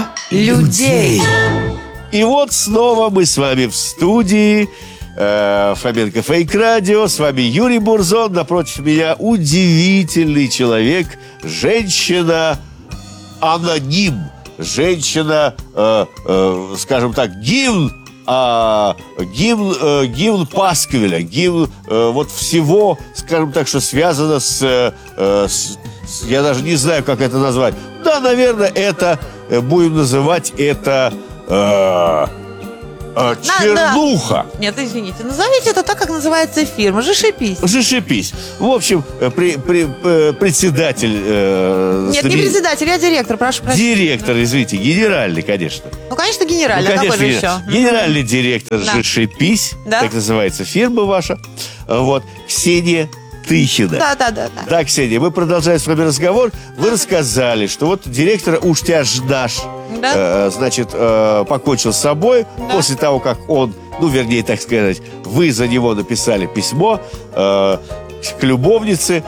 людей. И вот снова мы с вами в студии Фоменко Фейк Радио. С вами Юрий Бурзон. Напротив меня удивительный человек. Женщина-аноним. Женщина, скажем так, гимн Пасквиля, гимн вот всего, скажем так, что связано с я даже не знаю, как это назвать. Да, наверное, это будем называть это чернуха. Нет, извините, назовите это так, как называется фирма. Жишипись. Жишипись. В общем, председатель... Нет, не председатель, я директор, прошу прощения. Директор, извините, генеральный, конечно. Ну, конечно, генеральный, конечно, какой же еще? Генеральный директор Да. Жишипись, Да. так называется фирма ваша. Вот, Ксения Тыхина. Да. Да, Ксения, мы продолжаем с вами разговор. Вы рассказали, что вот директор Уштяжнаш, Да. значит, покончил с собой после того, как он, ну, вернее, так сказать, вы за него написали письмо к любовнице,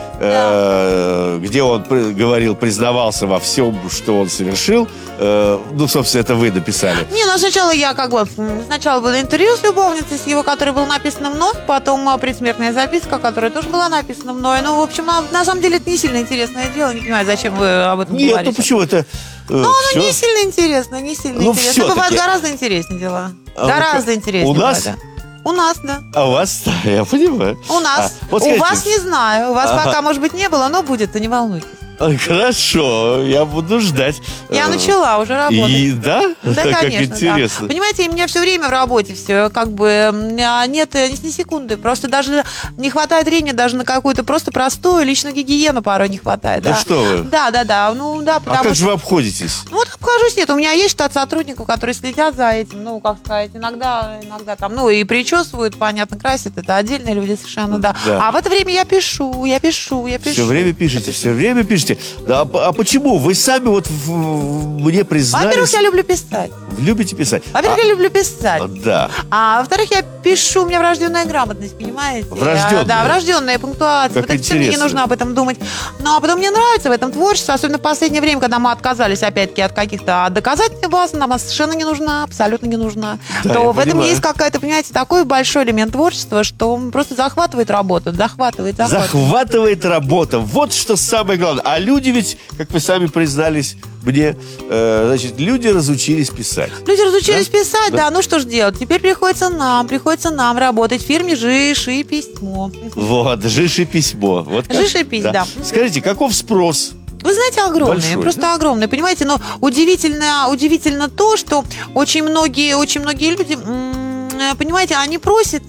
где он признавался во всем, что он совершил. Ну, собственно, это вы написали. Не, ну сначала сначала было интервью с любовницей, с его, которое было написано мной, потом предсмертная записка, которая тоже была написана мной. Ну, в общем, на самом деле это не сильно интересное дело, не понимаю, зачем вы об этом Нет, говорите. ну почему это? Ну, оно не сильно интересно, не сильно Ну, интересно. всё-таки. Бывают гораздо интереснее дела. А Гораздо интереснее. у нас? бывает, да. У нас, да. А у вас, я понимаю. У нас. Вот У скажите, вас не знаю. У вас пока, может быть, не было, но будет, то не волнуйтесь. Хорошо, я буду ждать. Я начала уже работать. И да? Да, Как конечно, интересно. да. Понимаете, у меня все время в работе все, как бы, нет ни секунды. Просто даже не хватает времени даже на какую-то просто простую личную гигиену порой не хватает. Да что вы? Да. Ну, да, А потому как что... же вы обходитесь? Ну, вот обхожусь, нет, у меня есть штат сотрудников, которые следят за этим, ну, как сказать, иногда там, ну, и причесывают, понятно, красят, это отдельные люди совершенно, да. Да. А в это время я пишу. Все время пишете. Да, а почему? Вы сами вот мне признались. Во-первых, я люблю писать. Любите писать? Во-первых, я люблю писать. Да. А во-вторых, я пишу, у меня врожденная грамотность, понимаете? Врожденная? Да, врожденная пунктуация. Как Вот это всё, мне не интересно. нужно об этом думать. Ну, а потом мне нравится в этом творчество, особенно в последнее время, когда мы отказались, опять-таки, от каких-то доказательных баз, нам она совершенно не нужна, абсолютно не нужна. Да, То я в этом понимаю. есть какая-то, понимаете, такой большой элемент творчества, что он просто захватывает работу, захватывает. Захватывает работа. Вот что самое главное. А люди ведь, как вы сами признались мне, значит, люди разучились писать. Люди разучились Да? писать, да, ну что ж делать? Теперь приходится нам работать в фирме «Жиши письмо». Вот, Жиши письмо. Вот как? Жишипись, да. Скажите, каков спрос? Вы знаете, огромные, Большой, просто да? огромные, понимаете, но удивительно то, что очень многие люди, понимаете, они просят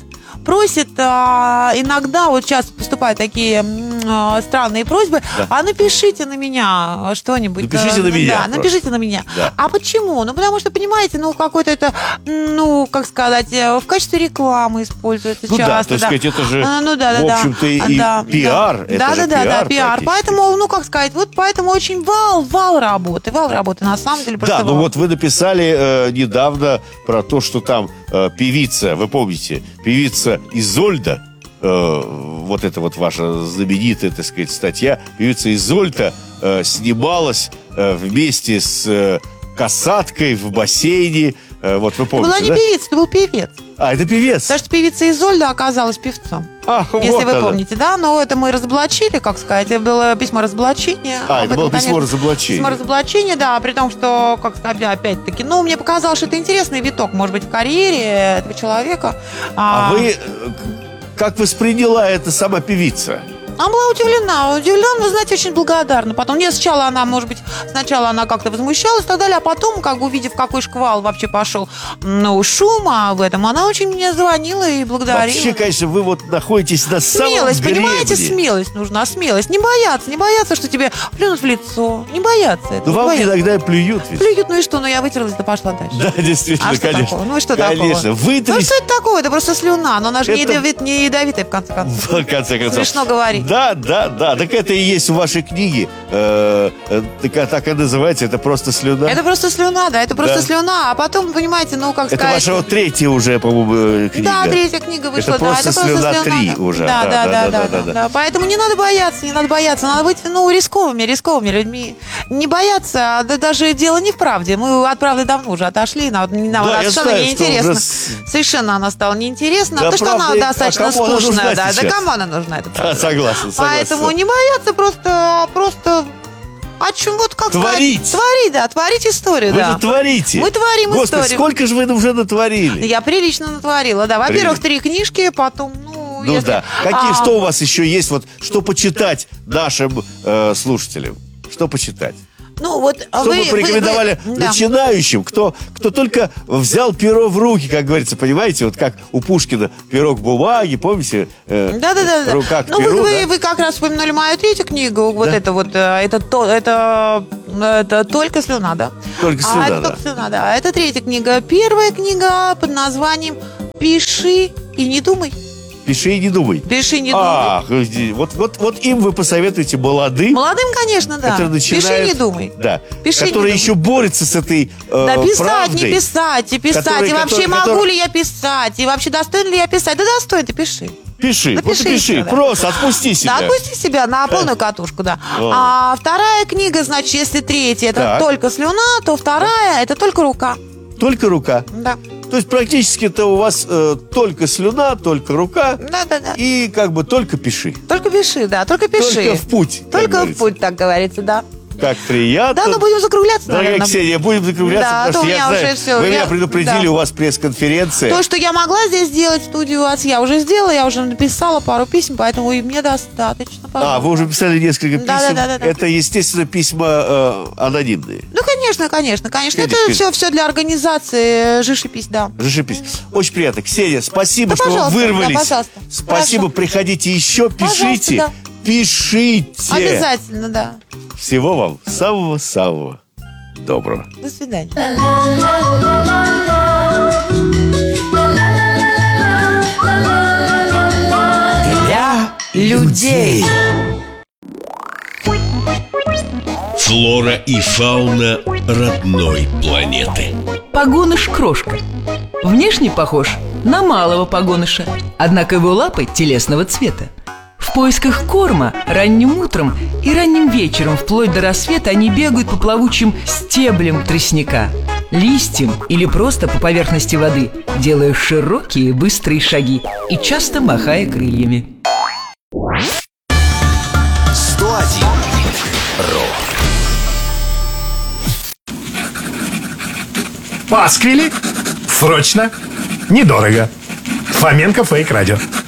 иногда, вот сейчас поступают такие странные просьбы, Да. а напишите на меня что-нибудь. Напишите на меня, Да, напишите на меня. Да. А почему? Ну, потому что, понимаете, ну, какой-то это, ну, как сказать, в качестве рекламы используется Ну да, часто. то сказать, это же, в в общем-то, и пиар. Это же пиар пиар. практически. Поэтому, ну, как сказать, вот поэтому очень вал работы, на самом деле. Просто Да, ну вал. вот вы написали недавно про то, что там певица, вы помните, певица Изольда, вот это вот ваша знаменитая, так сказать, статья, певица Изольда снималась вместе с касаткой в бассейне, вот вы Это помните, была не да? певица, это был певец. А, это певец. Потому что певица Изольда оказалась певцом. Если вот вы она. помните, да, но это мы разоблачили, как сказать, это было письмо разоблачения. А, Об это этом, было письмо конечно, разоблачения. Письмо разоблачения, да, при том, что, как сказать, опять-таки, ну, мне показалось, что это интересный виток, может быть, в карьере этого человека. А вы, как восприняла это сама певица? Она была удивлена, вы знаете, очень благодарна. Потом, нет, сначала она как-то возмущалась и так далее, а потом, как бы увидев, какой шквал вообще пошел, ну, шума в этом, она очень мне звонила и благодарила. Вообще, конечно, вы вот находитесь на самом Смелость, гребне. понимаете, смелость нужна, смелость. Не бояться, что тебе плюнут в лицо. Не бояться этого. Ну, вам не бояться. иногда и плюют ведь. Плюют, ну и что? Ну, я вытерлась, да пошла дальше. Да, действительно, А что конечно. такого? Ну и что Конечно, такого? Ну вытащить. что это такое? Это просто слюна, но она же Это- не ядовитая, в конце концов. В конце концов. Смешно говорить. Да. Так это и есть в вашей книге. так и называется, это просто слюна. Это просто слюна, да, это просто Да. слюна. А потом, понимаете, ну, как Это сказать... ваша вот третья уже, по-моему, книга. Да, третья книга вышла, Это да, просто это просто слюна слюна. 3 уже. Да. Поэтому не надо бояться, надо быть, ну, рисковыми людьми. Не бояться, даже дело не в правде. Мы от правды давно уже отошли, нам Да, она я совершенно знаю, что неинтересна. уже Совершенно она стала неинтересна, Да, потому что она правда, достаточно а кому она нужна скучная, да, сейчас? кому она нужна, это правда. Да, согласен. Поэтому не бояться, просто о чем вот как Творить. сказать? Творить историю, Вы да. же творите. Мы творим Господи, историю. сколько же вы уже натворили? Я прилично натворила, да. Во-первых, 3 книжки, потом, ну, Ну если- да. Что у вас еще есть, вот, что почитать нашим слушателям? Что почитать? Ну, вот Что вы порекомендовали да. начинающим, кто только взял перо в руки, как говорится, понимаете, вот как у Пушкина пирог бумаги, помните? Да. Рука к Ну, перу, вы, да? вы как раз вспоминали мою 3-ю книгу. Вот Да. это только слюна, да? Только слюна, это да. только слюна, да. Это 3-я книга. 1-я книга под названием «Пиши и не думай». Пиши и не думай. Пиши, не думай. Ах, вот им вы посоветуете молодым, Молодым, конечно, да. которые начинают, Пиши, не думай. Да, Пиши, не которые думай. еще борются с этой Да писать, правдой. не писать, и писать. Которые- и вообще, которые- могу ли я писать? И вообще, достоин ли я писать? Да достоин, ты пиши. Пиши, вот и Напиши пиши, еще, да. просто отпусти себя. Да, отпусти себя на полную катушку, да. А 2-я книга, значит, если 3-я это Так. только слюна, то 2-я это только рука. Только рука. Да. То есть практически-то у вас только слюна, только рука Да. и как бы только пиши. Только пиши, да, только пиши. Только в путь, как Только в говорится. путь, так говорится, да. Как приятно. Да, но будем закругляться, Дорогая наверное. Ксения, будем закругляться, Да, потому то что у я меня знаю, уже всё, вы меня я- предупредили, да. у вас пресс-конференция. То, что я могла здесь сделать, студию АЦ, я уже сделала, я уже написала пару писем, поэтому и мне достаточно. Вы уже писали несколько Да, писем. да. Это, естественно, письма анонимные. Ну, конечно. Конечно. Это все для организации «Жишипись», да. Живопись. Очень приятно. Ксения, спасибо, Да, что вы пожалуйста, вырвались. да, пожалуйста. Спасибо, Хорошо. приходите еще, пишите. Пожалуйста, Пишите. Обязательно, да. Всего вам самого-самого доброго. До свидания. Для людей. Флора и фауна родной планеты. Погоныш-крошка. Внешне похож на малого погоныша, однако его лапы телесного цвета. В поисках корма ранним утром и ранним вечером вплоть до рассвета они бегают по плавучим стеблям тростника, листьям или просто по поверхности воды, делая широкие быстрые шаги и часто махая крыльями. 101 Пасквили? Срочно. Недорого. Фоменко Фейк Радио.